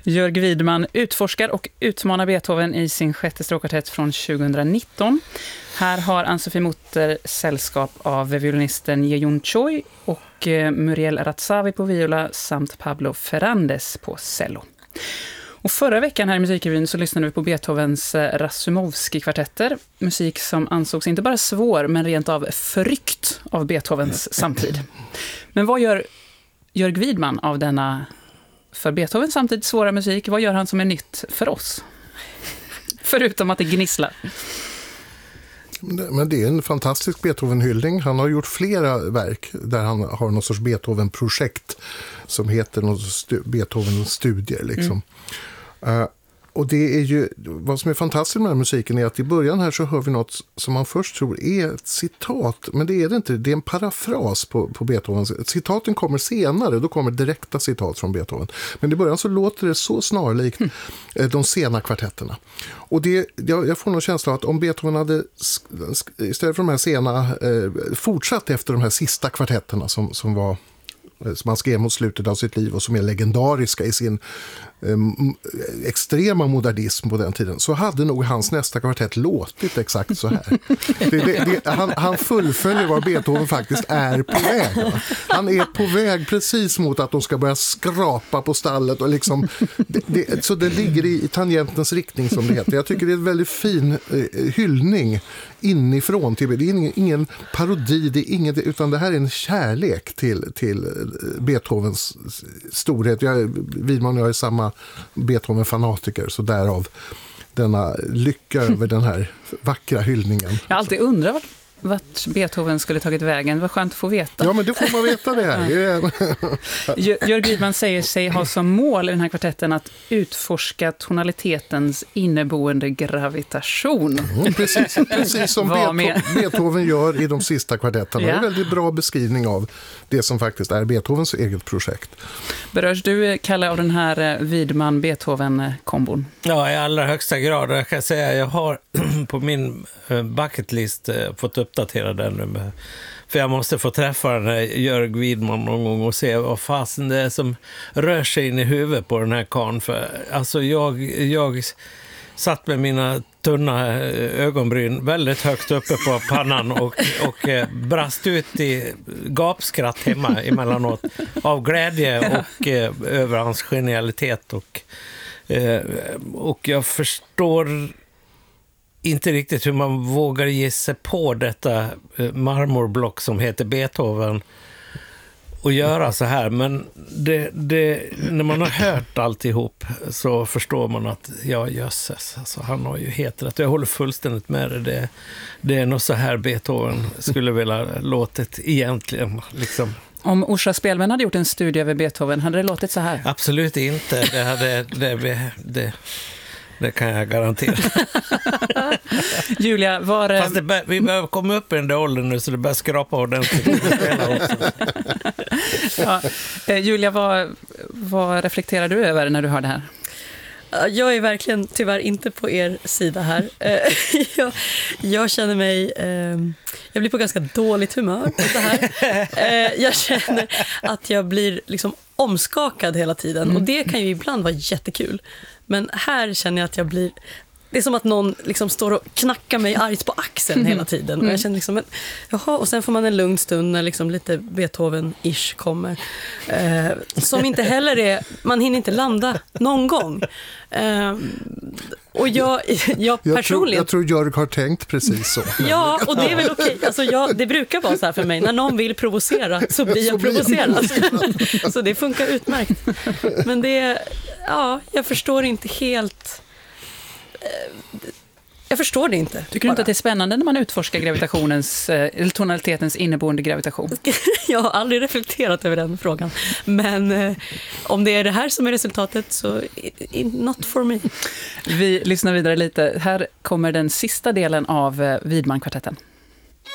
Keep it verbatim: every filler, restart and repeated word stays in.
Jörg Widman utforskar och utmanar Beethoven i sin sjätte stråkkvartett från tjugonitton. Här har Ann-Sofie Mutter sällskap av violinisten Ye-Jun Choi och Muriel Ratzavi på viola samt Pablo Ferrandes på cello. Och förra veckan här i Musikrevyn så lyssnade vi på Beethovens Razumovsky-kvartetter. Musik som ansågs inte bara svår men rent av förryckt av Beethovens samtid. Men vad gör Jörg Widman av denna för Beethoven samtidigt svåra musik? Vad gör han som är nytt för oss? Förutom att det gnisslar. Men det är en fantastisk Beethoven-hyllning. Han har gjort flera verk där han har någon sorts Beethoven-projekt som heter något stu- Beethoven-studier. Liksom. Mm. Uh, och det är ju, vad som är fantastiskt med den här musiken är att i början här så hör vi något som man först tror är ett citat, men det är det inte. Det är en parafras på, på Beethoven. Citaten kommer senare, då kommer direkta citat från Beethoven. Men i början så låter det så snarlikt mm. de sena kvartetterna. Och det, jag, jag får någon känsla av att om Beethoven hade istället för de här sena eh, fortsatt efter de här sista kvartetterna som, som var som han skrev mot slutet av sitt liv och som är legendariska i sin eh, extrema modernism på den tiden, så hade nog hans nästa kvartett låtit exakt så här. Det, det, det, han, han fullföljer vad Beethoven faktiskt är på väg. Han är på väg precis mot att de ska börja skrapa på stallet och liksom, det, det, så det ligger i, i tangentens riktning som det heter. Jag tycker det är en väldigt fin eh, hyllning inifrån till, det är ingen, ingen parodi, det är inget, utan det här är en kärlek till, till Beethovens storhet. Jag, Widman och jag är samma Beethoven-fanatiker, så därav denna lycka över den här vackra hyllningen. Jag har alltid undrat vart, vart Beethoven skulle tagit vägen. Det var skönt att få veta. Ja, men det får man veta det här. Ja. Jörg Widman säger sig ha som mål i den här kvartetten att utforska tonalitetens inneboende gravitation. Mm, precis, precis som Beethoven, Beethoven gör i de sista kvartetterna. Ja. Det är en väldigt bra beskrivning av det som faktiskt är Beethovens eget projekt. Berörs du, Kalle, av den här Widman-Beethoven-kombon? Ja, i allra högsta grad. Jag kan säga att jag har på min bucketlist fått uppdatera den nu med, för jag måste få träffa den här Jörg Widman någon gång och se vad fasen det är som rör sig in i huvudet på den här karln. För alltså jag, jag satt med mina tunna ögonbryn väldigt högt uppe på pannan och, och brast ut i gapskratt hemma emellanåt av glädje och eh, över hans genialitet och, eh, och jag förstår inte riktigt hur man vågar ge sig på detta marmorblock som heter Beethoven och göra så här. Men det, det, när man har hört alltihop så förstår man att ja, jösses, alltså, han har ju helt rätt. Jag håller fullständigt med det. Det, det är nog så här Beethoven skulle vilja låtit egentligen. Liksom. Om Orsa Spelmän hade gjort en studie över Beethoven, hade det låtit så här? Absolut inte. Det hade... Det, det, det, Det kan jag garantera. Julia, var... Fast det bör, vi behöver komma upp i den där åldern nu så det börjar skrapa ordentligt. ja. eh, Julia, vad, vad reflekterar du över när du hör det här? Jag är verkligen tyvärr inte på er sida här. jag, jag känner mig... Eh, jag blir på ganska dåligt humör på det här. Eh, jag känner att jag blir liksom omskakad hela tiden. Mm. Och det kan ju ibland vara jättekul. Men här känner jag att jag blir... Det är som att någon liksom står och knackar mig argt på axeln mm. hela tiden. Och jag känner liksom... Men, jaha, och sen får man en lugn stund när liksom lite Beethoven-ish kommer. Eh, som inte heller är... Man hinner inte landa någon gång. Eh, och jag, jag personligen... Jag tror, jag tror Jörg har tänkt precis så. Ja, och det är väl okej. Alltså jag, det brukar vara så här för mig. När någon vill provocera så blir jag provocerad. Så det funkar utmärkt. Men det... Ja, jag förstår inte helt... Jag förstår det inte. Tycker du inte att det är spännande när man utforskar gravitationens, eller tonalitetens inneboende gravitation? Jag har aldrig reflekterat över den frågan. Men eh, om det är det här som är resultatet så not for me. Vi lyssnar vidare lite. Här kommer den sista delen av Widman-kvartetten.